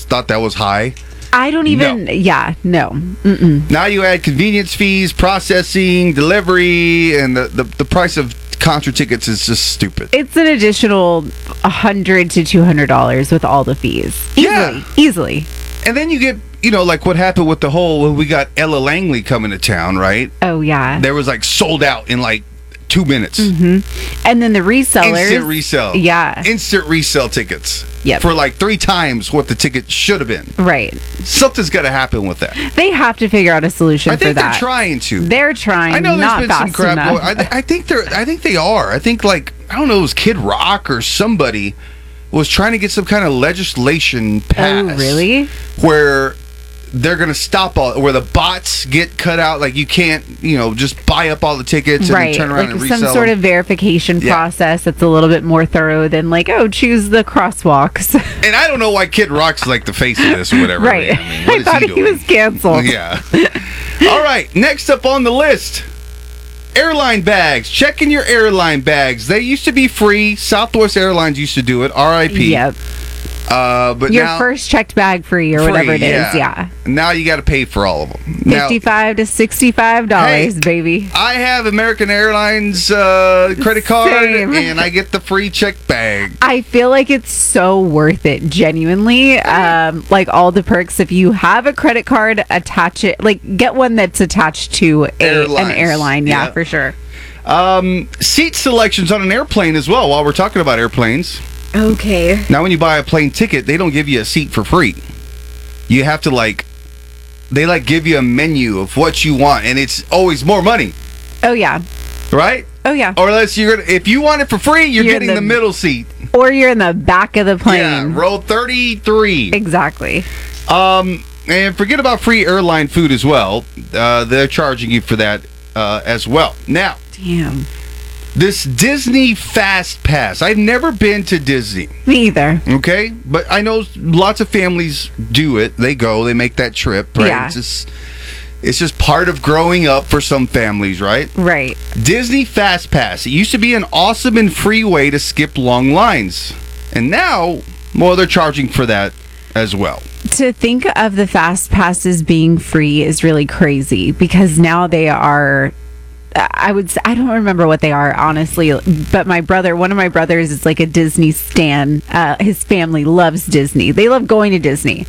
thought that was high. I don't even, no. Mm-mm. Now you add convenience fees, processing, delivery, and the price of concert tickets is just stupid. It's an additional $100 to $200 with all the fees. Easily. And then you get, like what happened with the whole, when we got Ella Langley coming to town, right? Oh, yeah. There was like sold out in like 2 minutes. Mm-hmm. And then the resellers. Instant resale. Yeah. Instant resale tickets. Yep. For like 3 times what the ticket should have been. Right. Something's got to happen with that. They have to figure out a solution for that. I think they're trying to. They're trying. I know there's been some crap enough. going. I think they are. I think like, I don't know, it was Kid Rock or somebody was trying to get some kind of legislation passed. Oh, really? Where they're going to stop where the bots get cut out. Like you can't, just buy up all the tickets and then turn around and resell some sort them. of verification process that's a little bit more thorough than like, choose the crosswalks. And I don't know why Kid Rock's like the face of this or whatever. Right. What I thought he was canceled. Yeah. All right. Next up on the list. Airline bags. Check in your airline bags. They used to be free. Southwest Airlines used to do it. RIP. Yep. But your now, first checked bag free or whatever it is. Yeah. Now you got to pay for all of them. $55 to $65, baby. I have American Airlines credit card, Same. and I get the free checked bag. I feel like it's so worth it, genuinely. Like all the perks. If you have a credit card, attach it. Like get one that's attached to an airline. Yeah, for sure. Seat selections on an airplane as well. While we're talking about airplanes. Okay. Now, when you buy a plane ticket, they don't give you a seat for free. You have to they give you a menu of what you want, and it's always more money. Oh yeah. Right? Oh yeah. Or if you want it for free, you're getting the middle seat. Or you're in the back of the plane. Yeah, row 33. Exactly. And forget about free airline food as well. They're charging you for that as well. Now. Damn. This Disney Fast Pass. I've never been to Disney. Me either. Okay? But I know lots of families do it. They go. They make that trip, right? Yeah. It's just part of growing up for some families, right? Right. Disney Fast Pass. It used to be an awesome and free way to skip long lines. And now, they're charging for that as well. To think of the Fast Passes being free is really crazy because now they are... I don't remember what they are, honestly, but one of my brothers is like a Disney stan. His family loves Disney. They love going to Disney.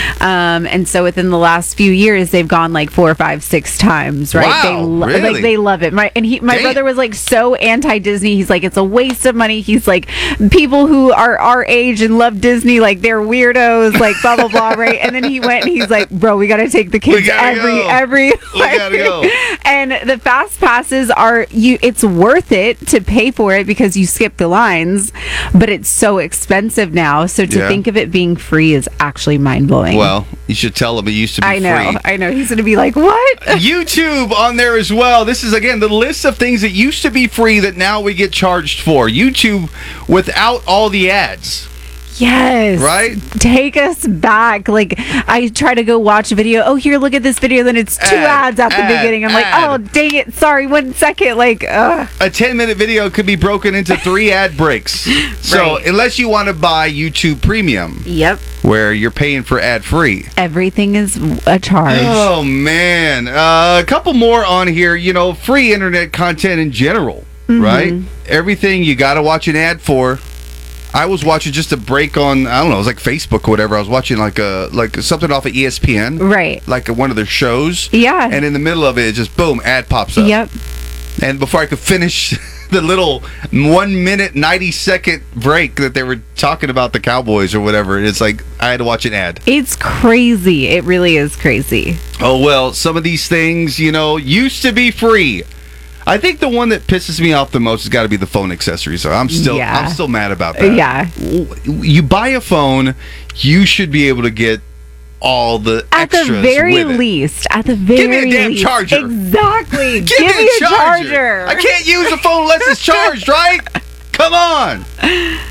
And so within the last few years, they've gone like 4, 5, 6 times, right? Wow, really? They love it. My brother was like so anti-Disney. He's like, it's a waste of money. He's like, people who are our age and love Disney, like they're weirdos, like blah, blah, blah, right? And then he went and he's like, bro, we got to take the kids every. We gotta go. And the Fast Passes it's worth it to pay for it because you skip the lines, but it's so expensive now. So to think of it being free is actually mind-blowing. Well, you should tell him it used to be free. I know. He's going to be like, what? YouTube on there as well. This is, again, the list of things that used to be free that now we get charged for. YouTube without all the ads. Yes. Right? Take us back. Like, I try to go watch a video. Oh, here, look at this video. Then it's 2 ads at the beginning. I'm like, oh, dang it. Sorry, 1 second. Like, ugh. A 10-minute video could be broken into 3 ad breaks. So, unless you want to buy YouTube Premium. Yep. Where you're paying for ad-free. Everything is a charge. Oh, man. A couple more on here. Free internet content in general. Right? Everything you got to watch an ad for. I was watching just a break on, I don't know, it was like Facebook or whatever. I was watching like something off of ESPN. Right. Like one of their shows. Yeah. And in the middle of it just, boom, ad pops up. Yep. And before I could finish the little 1 minute, 90-second break that they were talking about the Cowboys or whatever, it's like I had to watch an ad. It's crazy. It really is crazy. Oh, well, some of these things, used to be free. I think the one that pisses me off the most has got to be the phone accessories. I'm still mad about that. Yeah. You buy a phone, you should be able to get all the extras at the very with it. least. At the very least. Give me a damn charger. Exactly. Give me a charger. I can't use a phone unless it's charged, right? Come on.